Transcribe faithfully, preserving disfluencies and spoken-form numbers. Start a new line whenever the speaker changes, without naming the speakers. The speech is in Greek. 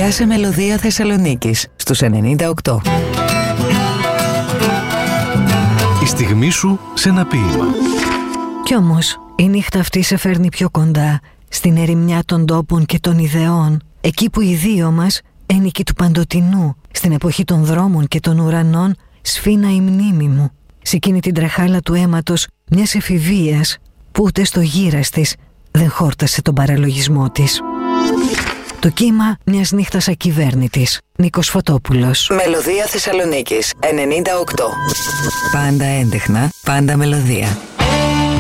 σε μελωδία Θεσσαλονίκης στους ενενήντα οκτώ.
Η στιγμή σου σε ένα ποίημα.
Κι όμως η νύχτα αυτή σε φέρνει πιο κοντά στην ερημιά των τόπων και των ιδεών, εκεί που οι δύο μας, ένικοι του παντοτινού, στην εποχή των δρόμων και των ουρανών, σφίνα η μνήμη μου, σε εκείνη την τραχάλα του αίματος μιας εφηβείας που ούτε στο γύρας της δεν χόρτασε τον παραλογισμό της. Το κύμα μιας νύχτας ακυβέρνητης. Νίκος Φωτόπουλος.
Μελωδία Θεσσαλονίκης ενενήντα οκτώ. Πάντα έντεχνα, πάντα μελωδία.